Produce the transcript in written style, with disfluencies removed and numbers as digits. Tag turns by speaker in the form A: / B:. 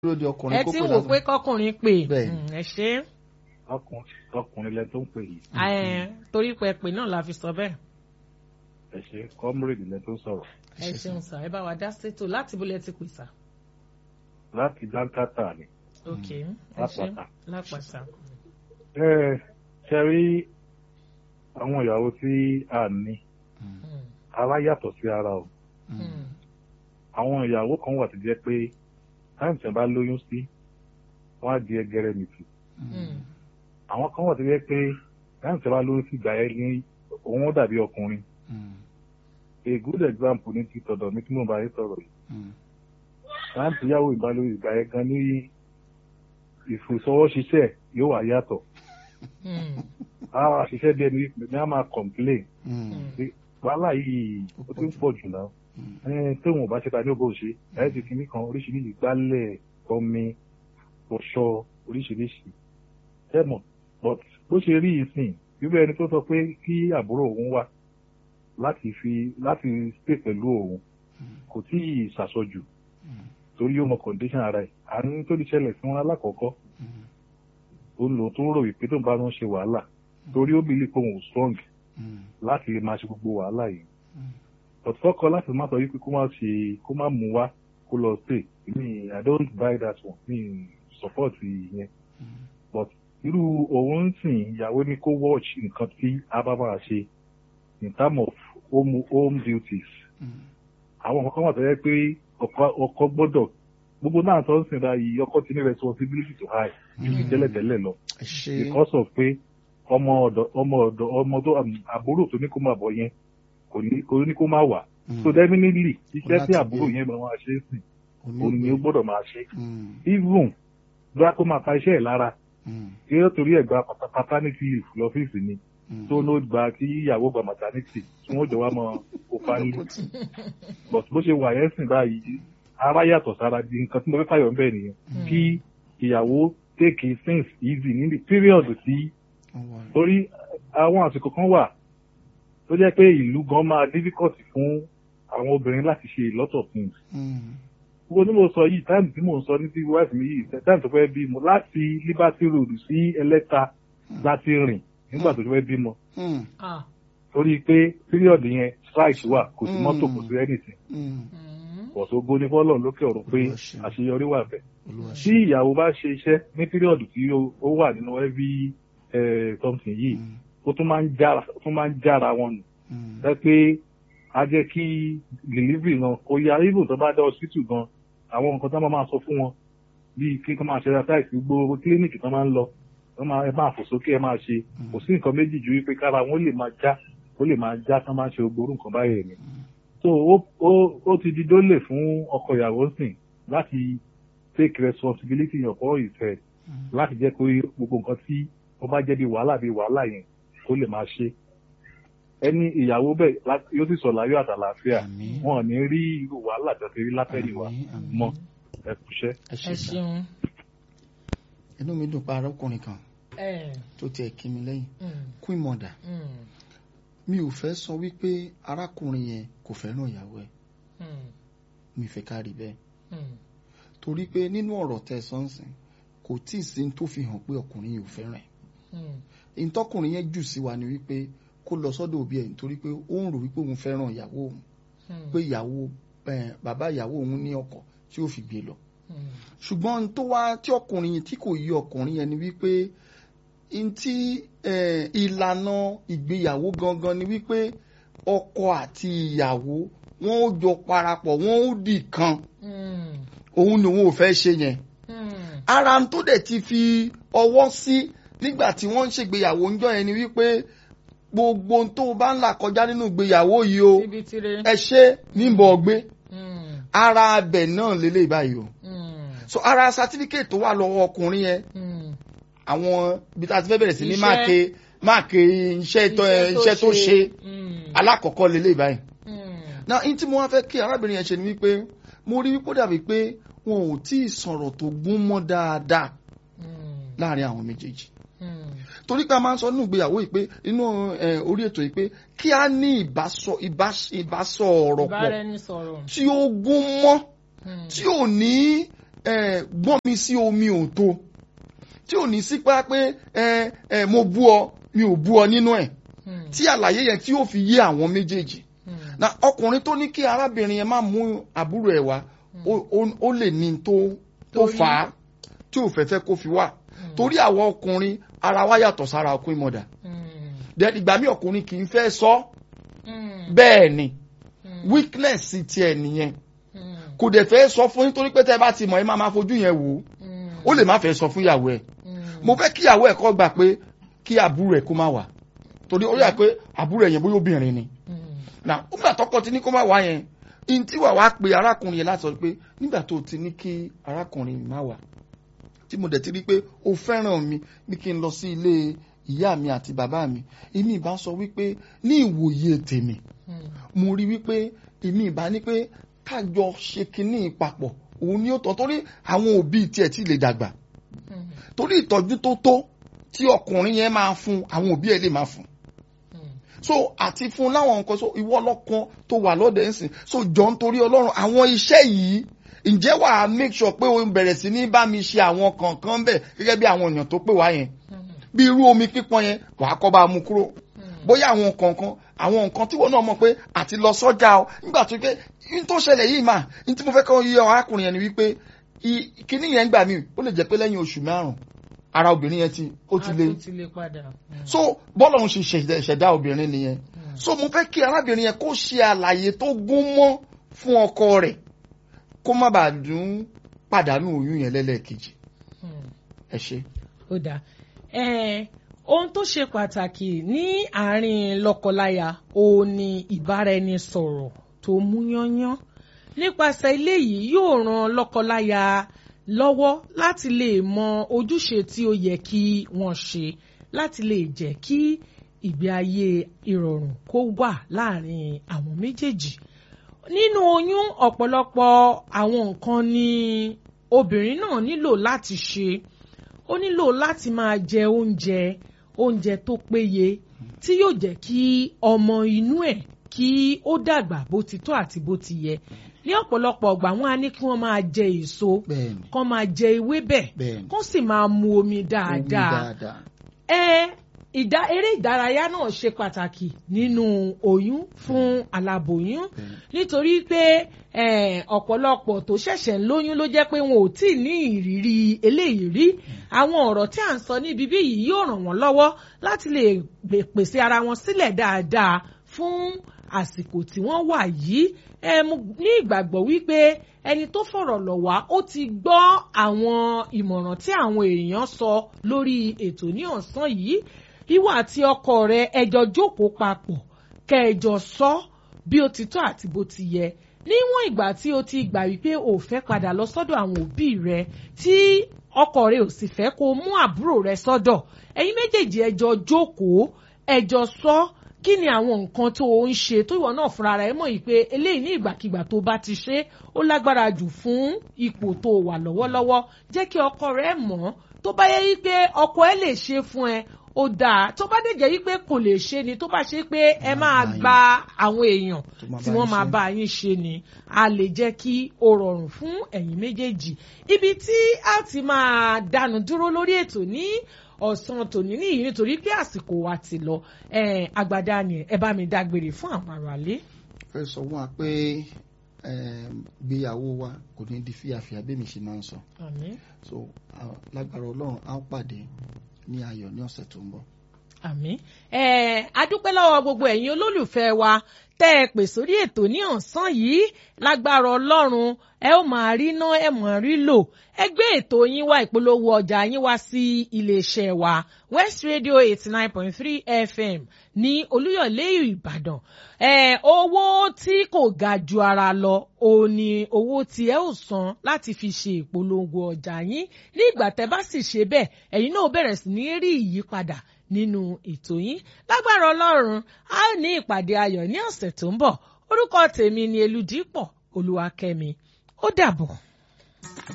A: dúró de ọkùnrin
B: ẹ
A: kó
B: ti
A: pè
B: wò
A: lásán.
B: pé kọkùnrin pè
A: Bẹ́ẹ̀.
B: ẹ ṣe
C: ọkùnrin lẹ tó ń pè yìí.
B: torí pé pè náà la fi sọ bẹ́ẹ̀.
C: ẹ ṣe comrade lẹ tó sọ̀rọ̀.
B: ẹ ṣeun sà ẹ bá wa dá sétò láti bó lẹ ti pè sà.
C: láti dáńkátà ni.
B: ok ẹ ṣe
C: Lápáta.
B: lápàtà.
C: ṣe rí àwọn ìyàwó tí a ní ara yàtọ̀ sí ara o. àwọn ìyàwó kan wà tó jẹ́ pé táìmù tí wọ́n bá lóyún sí wọ́n á di ẹgẹrẹ nìtì. àwọn kan wà tó jẹ́ pé táìmù tí wọ́n bá lóyún sí ìgbà yẹn ní òun ó dàbí ọkùnrin. a good example ní ti tọ̀dọ̀ mi tí mo bá yín sọ̀rọ̀ yìí. táìmù tí ìyàwó ìbálòyún ìgbà yẹn gan ní ìfòsọwọ́ṣiṣẹ́ yóò wà yàtọ̀. àwọn àṣìṣe bí ẹni ní a máa complain. wàhálà yìí ó ti ń pọ̀ jù náà. tóun ò bá ṣe ta ní ògbó ṣe ẹ̀ ti kìíní kan oríṣiríṣi gbálẹ̀ omi ọ̀ṣọ́ oríṣiríṣi. ẹ mọ̀ but bó ṣe rí ìsìn irú ẹni tó sọ pé kí àbúrò òun wá láti stay pẹ̀lú òun kò tí ì ṣàṣọjù torí ó mọ condition ara ẹ̀ àní tó lè ṣẹlẹ̀ sí wọn alákọ̀ọ́kọ́ ó lò tó rò wípé tó ń bá wọn ṣe wàhálà torí ó bìlí pé òun ò strong láti lè máa ṣe gbogbo wàhálà yìí ọ̀tọ́kọ láti má sọ wípé kó má mú wá kó lọ stay I don't buy that one mi support ìyẹn but irú òun sìn ìyàwó ní kó watch nǹkan tí a bá máa ṣe in terms of home duties àwọn nǹkan wà tó yẹ pé ọkọ gbọ́dọ̀ gbogbo náà tó ń sìn báyìí ọkọ ti ní responsibility to high ju ti tẹ́lẹ̀tẹ́lẹ̀ lọ because of pé ọmọ tó àbúrò tó ní kó máa bọ̀ yẹn kò ní kó máa wà so definitely iṣẹ́ tí àbúrò yẹn máa ṣe sìn òun ni ó gbọ́dọ̀ máa ṣe even bí a kó máa pa iṣẹ́ ẹ̀ lára kí ó torí ẹ̀ gba paternity leave lọ́fíìsì ni tó ló gba kí ìyàwó gba maternity tí wọ́n jọ wá mọ òfa ní but bó ṣe wà yẹn sìn báyìí ara yàtọ̀ sára di nǹkan tí mo fẹ́ fàyọ̀ ń bẹ̀ nìyẹn kí ìyàwó take things easy ní the period tí torí àwọn àsìkò kan wà tó jẹ́ pé ìlú gan máa difficult fún àwọn obìnrin láti ṣe a lot of things. Gbogbo ní mo sọ yìí táìmù tí mò ń sọ ní ti wife mi yìí táìmù tó fẹ́ bímọ láti Liberty Road sí Ẹlẹ́ta láti rìn nígbà tó fẹ́ bímọ. Torí pé period yẹn strike wà kò sí mọ́tò kò sí anything. Ọ̀ṣọ́gbó ní fọ́lọ̀ lókè ọ̀run pé àṣeyọrí wà bẹ̀. Tí ìyàwó bá ṣe iṣẹ́ ní period tí ó wà nínú heavy something yìí ó tún máa ń jára wọn nù. Ẹ pé a jẹ́ kí delivery náà kó yá even tó bá dé hospital gan àwọn nǹkan tó máa sọ fún wọn bíi kí wọ́n máa ṣe exercise gbogbo clinic tó máa ń lọ ẹ máa fò sókè ẹ máa ṣe kò sí nǹkan méjì ju wípé kára wọn lè máa já tó máa ń ṣe gbogbo nǹkan báyẹn ni. So ó ti di dólè fún ọkọ ìyàwó sìn láti take responsibility ọ̀pọ̀ ìfẹ́ láti jẹ́ kó gbogbo nǹkan tí ó bá jẹ́ bí wàhálà yẹn kó lè máa ṣe. Ẹni ìyàwó bẹ́ẹ̀ yóò sì sọ láyọ̀ àtàlàáfíà wọn ò ní rí irú wàhálà tó ti rí látẹ̀yìnwá mọ́ ẹ kúṣẹ́.
B: ẹ ṣeun.
A: inú mi dùn pa arákùnrin kan tó tiẹ̀ kí mi lẹ́yìn Queen Mother mi ò fẹ́ sọ wípé arákùnrin yẹn kò fẹ́ràn ìyàwó ẹ̀ mi fẹ́ ká rí bẹ́ẹ̀ torí pé nínú ọ̀rọ̀ tẹ́ sọ́nsìn kò tí ì sí tó fi hàn pé ọkùnrin yìí ò fẹ́ràn ẹ̀ ìtọ́kùnrin yẹn jù sí wa ni wípé kó lọ sọ́dọ̀ òbí ẹ̀ nítorí pé ó ń rò wípé òun fẹ́ràn ìyàwó òun pé bàbá ìyàwó òun ní ọkọ tí ó fi gbé lọ ṣùgbọ́n tó wá tí ọkùnrin yìí tí kò yí ọkùnrin yẹn ni wípé ntí ìlànà ìgbéyàwó gangan ni wípé ọkọ àti ìyàwó wọn ó jọ parapọ̀ wọn ó dì kan òun ni òun ò fẹ́ ṣe yẹn ara tó dẹ̀ ti fi ọwọ́ sí nígbà tí wọ́n ń ṣègbéyàwó ńjọ́ yẹn ni wípé gbogbo tó bá ń là kọjá nínú ìgbéyàwó yìí o ẹ ṣe níbọ̀ gbé ara abẹ náà lélẹ̀ báyìí o so ara certificate tó wà lọ́wọ́ ọkùnrin yẹn àwọn ibi tá a ti fẹ́ bẹ̀rẹ̀ sí ní máàkì iṣẹ́ tó ṣe alákọ̀ọ́kọ́ lélẹ̀ báyìí náà ní tí mo wá fẹ́ kí arábìnrin yẹn ṣe ni wípé mo rí wípé dàbí pé wọn ò tí ì sọ̀rọ̀ tó gún mọ́ dáadáa láàrin àwọn méjèèjì torí pé a máa ń sọ nínú ìgbéyàwó yìí pé inú orí ètò yìí pé kí a ní ìbásọ ọ̀rọ̀ pọ̀ tí ó gún mọ́ tí ò ní gbọ́n mi sí omi òtó tí ò ní sí pé mo bú ọ mi ò bú ọ nínú ẹ̀ tí àlàyé yẹn tí ó fi yé àwọn méjèèjì na ọkùnrin tó ní kí arábìnrin yẹn má mú àbúrò ẹ̀ wá ó lè ní tó fà á tí ò fẹ́ kó fi wá torí àwọn ọkùnrin ara wa yàtọ̀ sára ọkùnrin mọ̀dà ìgbà míì ọkùnrin kì í fẹ́ sọ bẹ́ẹ̀ ni weakness tiẹ̀ nìyẹn kò dẹ̀ fẹ́ sọ fún yín torí pé tẹ́ bá ti mọ̀ ẹ́ máa fojú yẹn wò ó lè má fẹ́ sọ fún ìyàwó ẹ̀ mo fẹ́ kí ìyàwó ẹ̀ kọ́ gbà pé kí àbúrò ẹ̀ kó má wà torí ó yà pé àbúrò ẹ̀ yẹn bóyá obìnrin ni na ó gbà tọkọ ti ní kó má wá yẹn in tí wà wá pe arákùnrin yẹn láti sọ pé nígbà tó ti ní kí arákùnrin má wà tí mo dẹ̀ ti rí pé ó fẹ́ràn mi ní kí n lọ sí ilé ìyá mi àti bàbá mi èmi ìbá sọ wípé ní ìwòye tèmi mo rí wípé èmi ìbá ní pé kájọ ṣe kinní papọ̀ òun ni ó tọ́ torí àwọn òbí tiẹ̀ tí lè dàgbà torí ìtọ́jú tó tí ọkùnrin yẹn máa fún àwọn òbí ẹ̀ lè máa fún so àti fún láwọn nǹkan so ìwọ ọlọ́kan tó wà lọ́dẹ̀ ń sìn so jọ ń torí ọlọ́run àwọn iṣẹ́ yìí ǹjẹ́ wàá make sure pé o bẹ̀rẹ̀ sí ní bá mi ṣe àwọn kankan bẹ̀ gẹ́gẹ́ bí àwọn èèyàn tó pè wá yẹn bí irú omi pípọn yẹn wàá kọ́ bá mú kúrò bóyá àwọn kankan àwọn nǹkan tí wọn náà mọ̀ pé àti lọ sọ́jà o nígbà tó pé ní tó ṣẹlẹ̀ yìí mà ní tí mo fẹ́ kọ́ yọ arákùnrin yẹn ni wípé kíní yẹn gbà mí ó lè jẹ́ pé lẹ́yìn oṣù 5 ara obìnrin yẹn ti lé
B: padà.
A: So bọ́lá òun ṣe ṣẹ̀dá obìnrin nìyẹn so mo fẹ́ kí arábìnrin yẹn kó ṣe àlàyé tó gún mọ́ fún ọkọ rẹ̀ kó má bàa dùn pàdánù oyún yẹn lẹ́lẹ́kejì ẹ ṣe.
B: ó dáa ohun tó ṣe pàtàkì ní àárín lọ́kọláya òun ni ìbáraẹnisọ̀rọ̀ tó mú yányán nípasẹ̀ eléyìí yóò ran lọ́kọláya lọ́wọ́ láti lè mọ ojúṣe tí ó yẹ kí wọ́n ṣe láti lè jẹ́ kí ìgbé ayé ìrọ̀rùn kó wà láàrin àwọn méjèèjì. Nínú oyún ọ̀pọ̀lọpọ̀ àwọn nǹkan ni obìnrin náà nílò láti ṣe. Ó nílò láti máa jẹ oúnjẹ tó péye tí yóò jẹ́ kí ọmọ inú ẹ̀ kí ó dàgbà bó ti tó àti bó ti yẹ. Ní ọ̀pọ̀lọpọ̀ ọgbà wọn á ní kí wọ́n máa jẹ èso kán máa jẹ ewébẹ̀ kán sì máa mu omi dáadáa. Eré ìdárayá náà ṣe pàtàkì nínú oyún fún aláboyún nítorí pé ọ̀pọ̀lọpọ̀ tó ṣẹ̀ṣẹ̀ ń lóyún ló jẹ́ pé wọn ò tí ì ní ìrírí eléyìí rí. Àwọn ọ̀rọ̀ tí à ń sọ níbi bí yìí yóò ràn wọ́n lọ́wọ́ láti lè pèsè ara wọn sílẹ̀ dáadáa fún àsìkò tí wọ́n wà yìí. Ní ìgbàgbọ́ wípé ẹni tó fọ̀rọ̀ lọ̀ wá ó ti gbọ́ àwọn ìmọ̀ràn tí àwọn èèyàn sọ lórí ètò ní ọ̀sán yìí. Ìwọ àti ọkọ rẹ ẹjọ́ jókòó papọ̀ kẹjọ sọ bí ó ti tọ́ àti bó ti yẹ. Níwọ̀n ìgbà tí o ti gbà wípé o fẹ́ padà lọ sọ́dọ̀ àwọn òbí rẹ tí ọkọ rẹ ò sì fẹ́ kó mú àbúrò rẹ sọ́dọ̀, ẹ̀yin méjèèjì ẹjọ́ jókòó ẹjọ́ sọ kí ni àwọn nǹkan tó ń ṣe tó ìwọ náà fúnra rẹ mọ̀ yìí pé eléyìí ní ìgbàkigbà tó bá ti ṣe ó lágbára jù fún ipò tó wà lọ́wọ́lọ́wọ́. Jẹ́ kí ọkọ rẹ mọ̀ tó bá yẹ yí pé ọkọ ẹ lè ṣe fún ẹ ó dáa, tó bá dẹ̀ jẹ́ wípé kò lè ṣe ni tó bá ṣe pé ẹ máa gba àwọn èèyàn tí wọ́n máa bá yín ṣe ni a lè jẹ́ kí ó rọrùn fún ẹ̀yin méjèèjì. Ibi tí a ti máa dánu dúró lórí ètò ní ọ̀sán tòní nìyí nítorí pé àsìkò wa ti lọ. Àgbàdá ni ẹ bá mi dágbére fún àwọn aráalé.
A: fẹ́ sọ wọn pé gbéyàwó wa kò ní di fíafíà bẹ́ẹ̀ mi ṣe máa ń sọ.
B: Àmín.
A: So lágbára Ọlọ́run á pàdé ní ayọ̀ ní ọ̀sẹ̀ tó ń bọ̀.
B: Àmín. A dúpẹ́ lọ́wọ́ gbogbo ẹ̀yin olólùfẹ́ wa tẹ́ ẹ pè sórí ètò ní ọ̀sán yìí. Lágbára Ọlọ́run ẹ ó máa rí ná ẹ máa rí lò. Ẹ gbé ètò yín wá ìpolówó ọjà yín wá sí iléeṣẹ́ wa West Radio 89.3 FM ní Olúyọ̀lé Ìbàdàn. Owó tí kò ga ju ara lọ òun ni owó tí ẹ ó san láti fi ṣe ìpolongo ọjà yín. Ní ìgbà tẹ́ bá sì ṣe bẹ́ẹ̀ ẹ̀yin náà bẹ̀rẹ̀ sí ní rí ìyípadà nínú ètò yín. Lágbára Ọlọ́run a ó ní ìpàdé ayọ̀ ní ọ̀sẹ̀ tó ń bọ̀. Orúkọ tèmi ni Elúdípọ̀ Olúwakẹ́mi. Ó dàbọ̀.